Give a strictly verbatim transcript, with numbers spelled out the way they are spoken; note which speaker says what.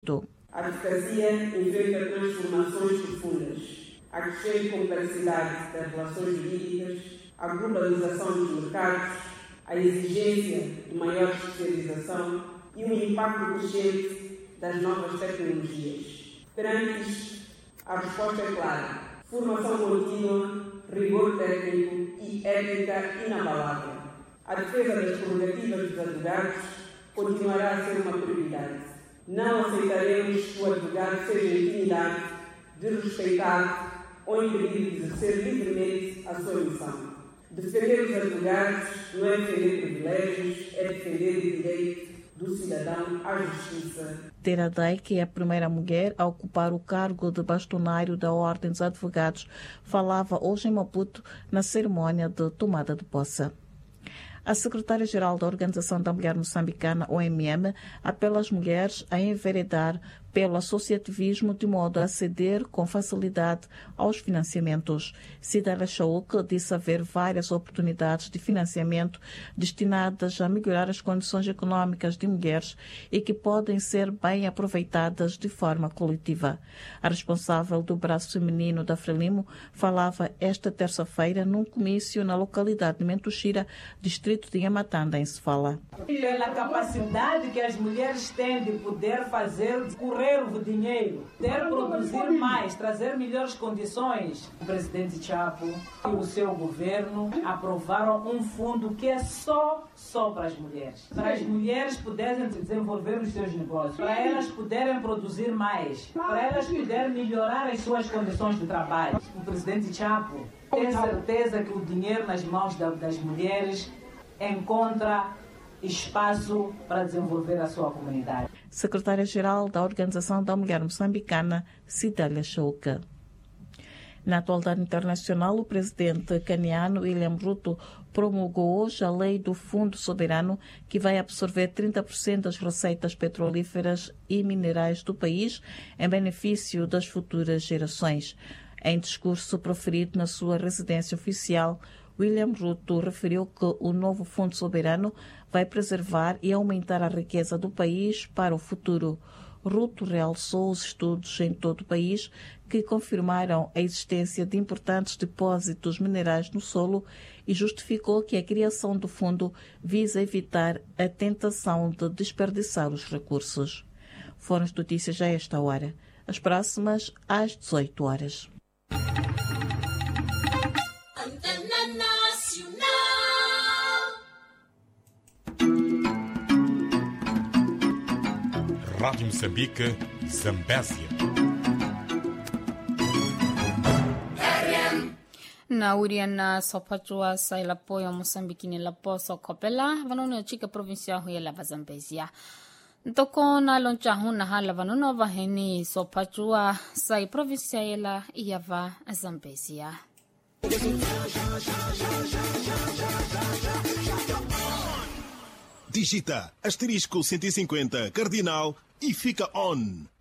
Speaker 1: dezoito.
Speaker 2: A advocacia enfrenta transformações profundas, a crescente complexidade das relações jurídicas, a globalização dos mercados, a exigência de maior especialização e o impacto crescente das novas tecnologias. Perante isto, a resposta é clara: formação contínua, rigor técnico e ética inabalável. A defesa das prerrogativas dos advogados continuará a ser uma prioridade. Não aceitaremos que o advogado seja intimidado, desrespeitado ou impedido de exercer livremente a sua missão. Defender os advogados não é defender privilégios, é defender o direito do cidadão à justiça.
Speaker 1: Tera Day, que é a primeira mulher a ocupar o cargo de bastonário da Ordem dos Advogados, falava hoje em Maputo na cerimónia de tomada de posse. A secretária-geral da Organização da Mulher Moçambicana, O M M, apela às mulheres a enveredar pelo associativismo de modo a aceder com facilidade aos financiamentos. Cidara Chauk disse haver várias oportunidades de financiamento destinadas a melhorar as condições econômicas de mulheres e que podem ser bem aproveitadas de forma coletiva. A responsável do braço feminino da Frelimo falava esta terça-feira num comício na localidade de Mentuxira, distrito de Yamatanda, em Sofala.
Speaker 3: Pela capacidade que as mulheres têm de poder fazer correr o dinheiro, poder produzir mais, trazer melhores condições. O presidente Chapo e o seu governo aprovaram um fundo que é só, só para as mulheres. Para as mulheres poderem desenvolver os seus negócios, para elas poderem produzir mais, para elas poderem melhorar as suas condições de trabalho. O presidente Chapo tem certeza que o dinheiro nas mãos das mulheres encontra espaço para desenvolver a sua comunidade.
Speaker 1: Secretária-geral da Organização da Mulher Moçambicana, Cidália Chauk. Na atualidade internacional, o presidente caniano William Ruto promulgou hoje a lei do Fundo Soberano, que vai absorver trinta por cento das receitas petrolíferas e minerais do país em benefício das futuras gerações. Em discurso proferido na sua residência oficial, William Ruto referiu que o novo Fundo Soberano vai preservar e aumentar a riqueza do país para o futuro. Ruto realçou os estudos em todo o país que confirmaram a existência de importantes depósitos minerais no solo e justificou que a criação do fundo visa evitar a tentação de desperdiçar os recursos. Foram as notícias a esta hora. As próximas às dezoito horas.
Speaker 4: Rádio Moçambique, Zambésia.
Speaker 5: Na uriana sopachua sa ilapoyo Moçambique ni lapo sokopela vanono chika provincial huya lava Zambésia. Ntoko na lonchahu na hala vanono vaheni sopachua sa provincial iava Zambésia.
Speaker 6: Digita asterisco cento e cinquenta cardinal e fica on.